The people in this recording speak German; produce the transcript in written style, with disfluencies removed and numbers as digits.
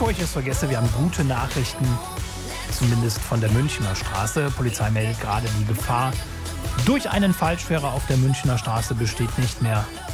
Bevor ich es vergesse, wir haben gute Nachrichten, zumindest von der Münchner Straße. Polizei meldet gerade, die Gefahr durch einen Falschfahrer auf der Münchner Straße besteht nicht mehr.